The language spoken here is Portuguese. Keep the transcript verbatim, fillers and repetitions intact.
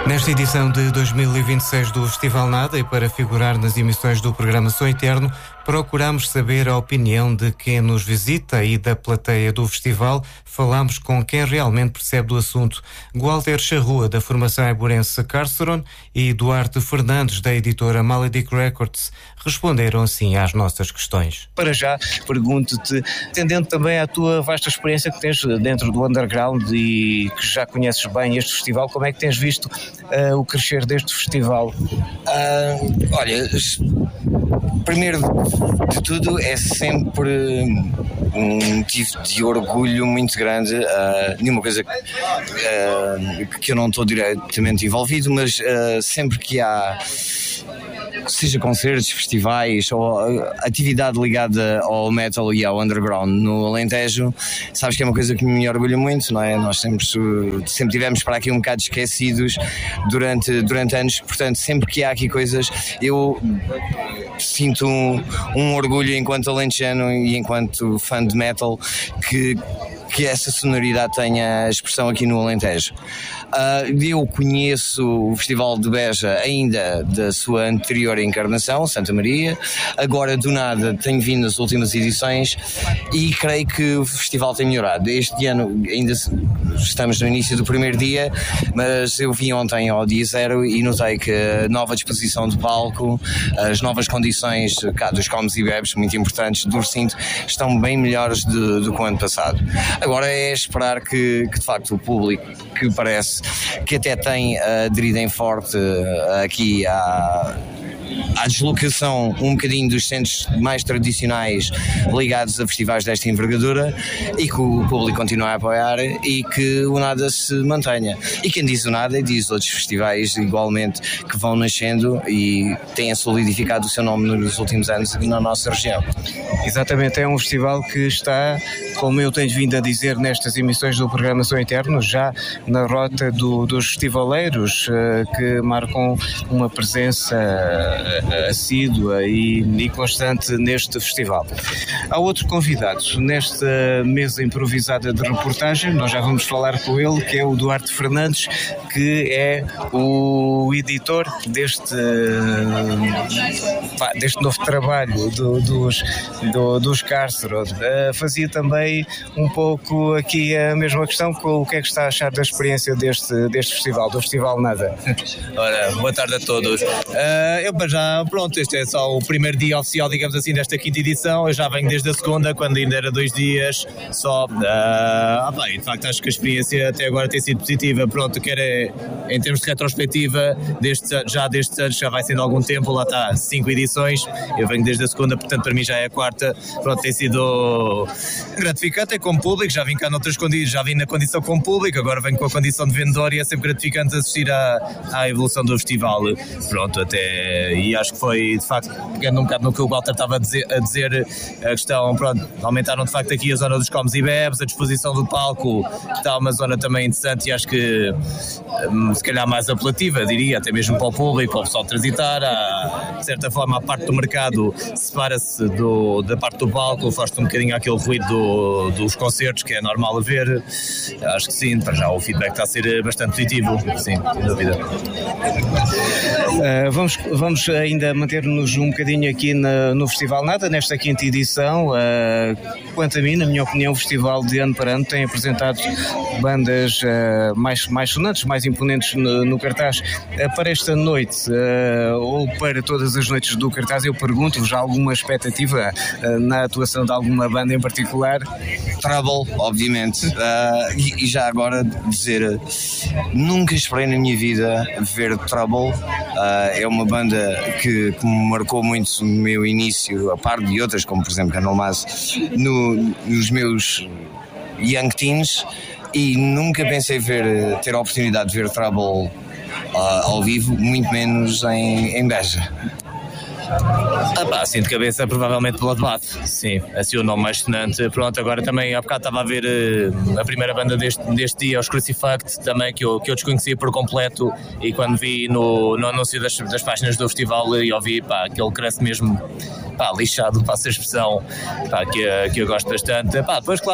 Nesta edição de dois mil e vinte e seis do Festival Nada, e para figurar nas emissões do programa Som Eterno, procuramos saber a opinião de quem nos visita e da plateia do festival. Falamos com quem realmente percebe do assunto. Walter Charrua, da formação eiburense Carceron, e Duarte Fernandes, da editora Maledic Records, responderam assim às nossas questões. Para já, pergunto-te, tendendo também à tua vasta experiência que tens dentro do underground e que já conheces bem este festival, como é que tens visto uh, o crescer deste festival? Uh, olha, primeiro de tudo é sempre um motivo de orgulho muito grande, uh, nenhuma coisa uh, que eu não estou diretamente envolvido, mas uh, sempre que há, seja concertos, festivais ou atividade ligada ao metal e ao underground no Alentejo, sabes que é uma coisa que me orgulha muito, não é? Nós sempre, sempre tivemos para aqui um bocado esquecidos durante, durante anos, portanto sempre que há aqui coisas eu sinto um, um orgulho enquanto alentejano e enquanto fã de metal que, que essa sonoridade tenha expressão aqui no Alentejo. Uh, eu conheço o Festival de Beja ainda da sua anterior encarnação, Santa Maria. Agora, do nada, tenho vindo nas últimas edições e creio que o festival tem melhorado. Este ano ainda estamos no início do primeiro dia, mas eu vim ontem ao dia zero e notei que a nova disposição do palco, as novas condições cá, dos comes e bebes, muito importantes, do recinto, estão bem melhores do, do que o ano passado. Agora é esperar que, que de facto o público, que parece que até tem aderido em forte aqui à, à deslocação um bocadinho dos centros mais tradicionais ligados a festivais desta envergadura, e que o público continue a apoiar e que o Nada se mantenha. E quem diz o Nada diz outros festivais igualmente que vão nascendo e têm solidificado o seu nome nos últimos anos aqui na nossa região. Exatamente, é um festival que está, como eu tenho vindo a dizer nestas emissões do programa Som Eterno, já na rota do, dos festivaleiros uh, que marcam uma presença uh, assídua e, e constante neste festival. Há outro convidado nesta mesa improvisada de reportagem, nós já vamos falar com ele, que é o Duarte Fernandes, que é o editor deste, pá, deste novo trabalho do, dos, do, dos Carceron. Uh, fazia também um pouco aqui a mesma questão, com o que é que está a achar da experiência deste, deste festival, do Festival Nada? Ora, boa tarde a todos. Uh, eu para já, pronto, este é só o primeiro dia oficial, digamos assim, desta quinta edição. Eu já venho desde a segunda, quando ainda era dois dias só. Uh, ah, bem, de facto acho que a experiência até agora tem sido positiva. Pronto, quer é, em termos de retrospectiva, deste, já destes anos já vai sendo algum tempo, lá está, cinco edições. Eu venho desde a segunda, portanto para mim já é a quarta. Pronto, tem sido gratificante é como público, já vim cá noutras condições, já vim na condição como público, agora venho com a condição de vendedor e é sempre gratificante assistir à, à evolução do festival. Pronto, até, e acho que foi, de facto, pegando um bocado no que o Walter estava a dizer, a dizer, a questão, pronto, aumentaram de facto aqui a zona dos comes e bebes, a disposição do palco está uma zona também interessante e acho que se calhar mais apelativa, diria, até mesmo para o público, para o pessoal transitar. Há, de certa forma, a parte do mercado separa-se do, da parte do palco, faz-te um bocadinho aquele ruído do, dos concertos, que é normal a ver. Acho que sim, para já o feedback está a ser bastante positivo, sim, sem dúvida. Uh, vamos, vamos ainda manter-nos um bocadinho aqui na, no Festival Nada, nesta quinta edição. Uh, quanto a mim, na minha opinião, o festival de ano para ano tem apresentado bandas uh, mais, mais sonantes, mais imponentes no, no cartaz. Uh, para esta noite, uh, ou para todas as noites do cartaz, eu pergunto-vos, há alguma expectativa uh, na atuação de alguma banda em particular? Trouble, obviamente. Uh, e, e já agora dizer, nunca esperei na minha vida ver Trouble. Uh, é uma banda que, que me marcou muito o meu início, a par de outras, como por exemplo Canalmas, no, nos meus young teens, e nunca pensei ver, ter a oportunidade de ver Trouble uh, ao vivo, muito menos em, em Beja. Ah pá, assim de cabeça, provavelmente Bloodbath, sim, assim o nome mais sonante. Pronto, agora também há bocado estava a ver uh, a primeira banda deste, deste dia, os Crucifact, também que eu, que eu desconhecia por completo, e quando vi no, no anúncio das, das páginas do festival e ouvi, pá, aquele cresce mesmo, pá, lixado, passa a expressão, pá, que, que eu gosto bastante. Pá, depois, claro,